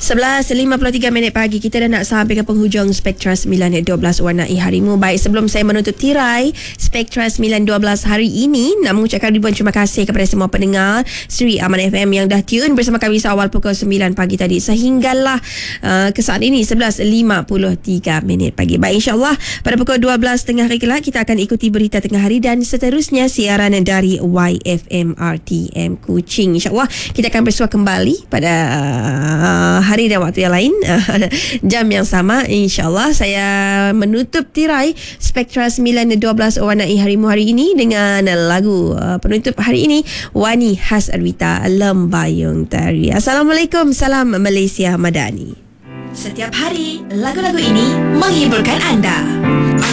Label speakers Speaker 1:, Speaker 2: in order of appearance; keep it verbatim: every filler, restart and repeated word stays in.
Speaker 1: sebelas lima puluh tiga minit pagi, kita dah nak sampai ke penghujung Spektra sembilan dua belas Warnai Harimu. Baik, sebelum saya menutup tirai Spektra sembilan dua belas hari ini, nak mengucapkan ribuan terima kasih kepada semua pendengar Seri Aman F M yang dah tune bersama kami seawal pukul sembilan pagi tadi sehinggalah uh, ke saat ini sebelas lima puluh tiga minit pagi. Baik, insyaAllah pada pukul dua belas tengah hari kelak kita akan ikuti berita tengah hari dan seterusnya siaran dari Y F M R T M Kuching. InsyaAllah kita akan bersua kembali pada uh, hari dan waktu yang lain, uh, jam yang sama. InsyaAllah saya menutup tirai Spektra sembilan dua belas Warnai Harimu hari ini dengan lagu uh, penutup hari ini, Wani Khas Arwita Lembayung Tari. Assalamualaikum, salam Malaysia Madani.
Speaker 2: Setiap hari lagu-lagu ini menghiburkan anda.